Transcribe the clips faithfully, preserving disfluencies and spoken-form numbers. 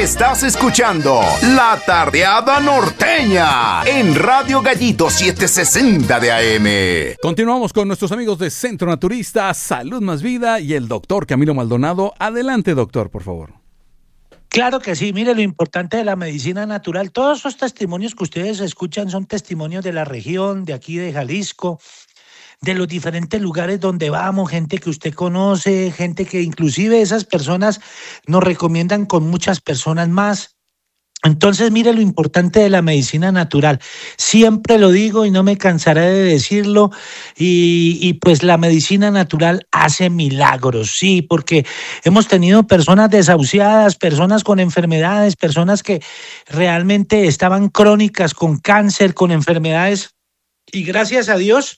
Estás escuchando La Tardeada Norteña en Radio Gallito setecientos sesenta de A M. Continuamos con nuestros amigos de Centro Naturista, Salud Más Vida y el doctor Camilo Maldonado. Adelante, doctor, por favor. Claro que sí, mire lo importante de la medicina natural. Todos esos testimonios que ustedes escuchan son testimonios de la región, de aquí de Jalisco, de los diferentes lugares donde vamos, gente que usted conoce, gente que inclusive esas personas nos recomiendan con muchas personas más. Entonces, mire lo importante de la medicina natural. Siempre lo digo y no me cansaré de decirlo. Y, y pues la medicina natural hace milagros, sí, porque hemos tenido personas desahuciadas, personas con enfermedades, personas que realmente estaban crónicas, con cáncer, con enfermedades. Y gracias a Dios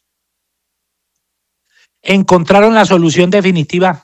encontraron la solución definitiva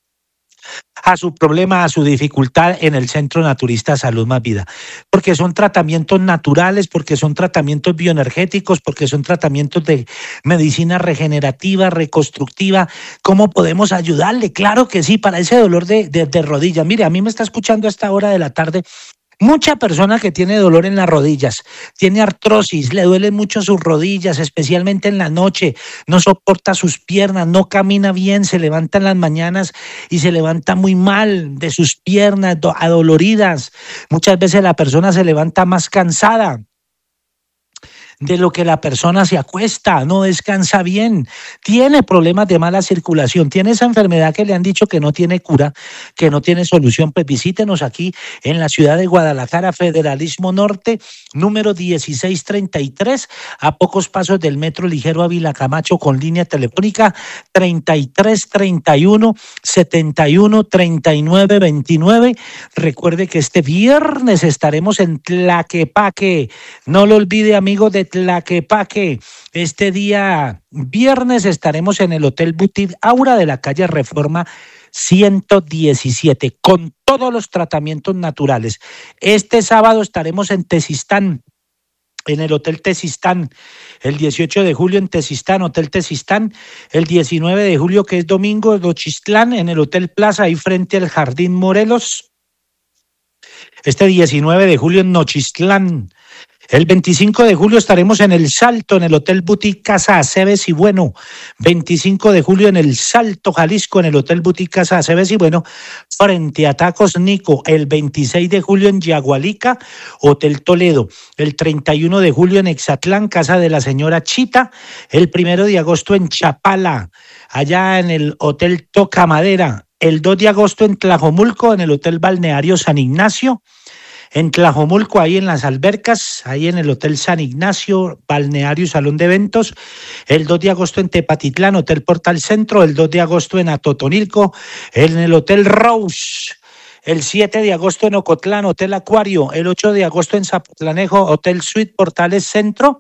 a su problema, a su dificultad en el Centro Naturista Salud Más Vida, porque son tratamientos naturales, porque son tratamientos bioenergéticos, porque son tratamientos de medicina regenerativa, reconstructiva. ¿Cómo podemos ayudarle? Claro que sí, para ese dolor de, de, de rodilla. Mire, a mí me está escuchando a esta hora de la tarde mucha persona que tiene dolor en las rodillas, tiene artrosis, le duelen mucho sus rodillas, especialmente en la noche, no soporta sus piernas, no camina bien, se levanta en las mañanas y se levanta muy mal de sus piernas, adoloridas. Muchas veces la persona se levanta más cansada de lo que la persona se acuesta, no descansa bien, tiene problemas de mala circulación, tiene esa enfermedad que le han dicho que no tiene cura, que no tiene solución. Pues visítenos aquí en la ciudad de Guadalajara, Federalismo Norte, número dieciséis treinta y tres, a pocos pasos del metro ligero Ávila Camacho, con línea telefónica treinta y tres treinta y uno setenta y uno treinta y nueve veintinueve. Recuerde que este viernes estaremos en Tlaquepaque, no lo olvide, amigo de Tlaquepaque. Este día viernes estaremos en el Hotel Boutique Aura de la calle Reforma ciento diecisiete con todos los tratamientos naturales. Este sábado estaremos en Tezistán, en el Hotel Tezistán, el dieciocho de julio en Tezistán, Hotel Tezistán, el diecinueve de julio, que es domingo, Nochistlán, en el Hotel Plaza, ahí frente al Jardín Morelos. Este diecinueve de julio en Nochistlán. El veinticinco de julio estaremos en El Salto, en el Hotel Boutique Casa Aceves y Bueno. veinticinco de julio en El Salto, Jalisco, en el Hotel Boutique Casa Aceves y Bueno, frente a Tacos Nico. El veintiséis de julio en Yagualica, Hotel Toledo. El treinta y uno de julio en Exatlán, Casa de la Señora Chita. El primero de agosto en Chapala, allá en el Hotel Toca Madera. El dos de agosto en Tlajomulco, en el Hotel Balneario San Ignacio. En Tlajomulco, ahí en las albercas, ahí en el Hotel San Ignacio, Balneario y Salón de Eventos. El dos de agosto en Tepatitlán, Hotel Portal Centro. El dos de agosto en Atotonilco, en el Hotel Rose. El siete de agosto en Ocotlán, Hotel Acuario. El ocho de agosto en Zapotlanejo, Hotel Suite Portales Centro.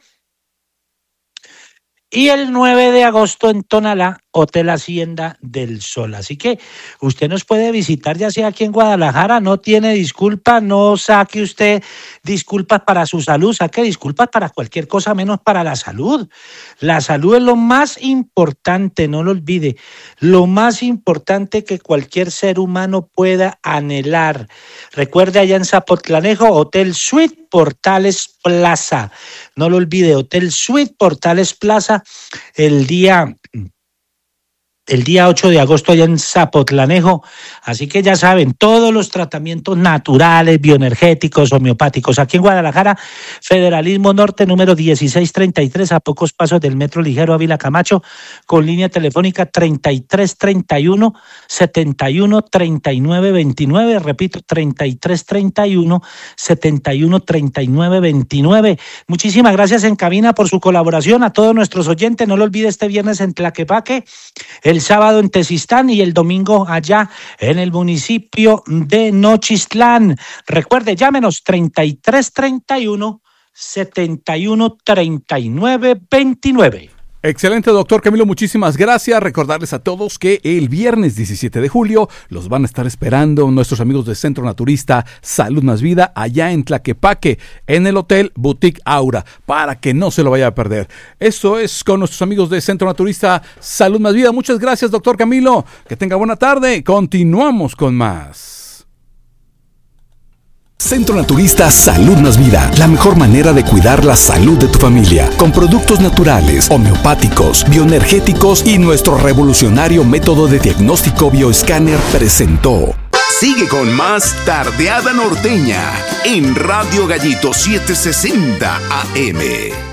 Y el nueve de agosto en Tonalá, Hotel Hacienda del Sol. Así que usted nos puede visitar ya sea aquí en Guadalajara, no tiene disculpa, no saque usted disculpas para su salud, saque disculpas para cualquier cosa menos para la salud. La salud es lo más importante, no lo olvide, lo más importante que cualquier ser humano pueda anhelar. Recuerde, allá en Zapotlanejo, Hotel Suite Portales Plaza. No lo olvide, Hotel Suite Portales Plaza, el día... el día ocho de agosto allá en Zapotlanejo. Así que ya saben, todos los tratamientos naturales, bioenergéticos, homeopáticos. Aquí en Guadalajara, Federalismo Norte, número dieciséis treinta y tres, a pocos pasos del metro ligero Ávila Camacho, con línea telefónica treinta y tres treinta y uno setenta y uno treinta y nueve veintinueve. Repito, treinta y tres treinta y uno setenta y uno treinta y nueve veintinueve. Muchísimas gracias en cabina por su colaboración. A todos nuestros oyentes, no lo olvide, este viernes en Tlaquepaque, el sábado en Tezistán y el domingo allá en el municipio de Nochistlán. Recuerde, llámenos treinta y tres treinta y uno setenta y uno treinta y nueve veintinueve. Excelente, doctor Camilo, muchísimas gracias. Recordarles a todos que el viernes diecisiete de julio los van a estar esperando nuestros amigos de Centro Naturista Salud Más Vida allá en Tlaquepaque, en el Hotel Boutique Aura, para que no se lo vaya a perder. Eso es con nuestros amigos de Centro Naturista Salud Más Vida. Muchas gracias, doctor Camilo. Que tenga buena tarde. Continuamos con más. Centro Naturista Salud Más Vida, la mejor manera de cuidar la salud de tu familia, con productos naturales, homeopáticos, bioenergéticos y nuestro revolucionario método de diagnóstico bioescáner presentó. Sigue con más Tardeada Norteña en Radio Gallito setecientos sesenta A M.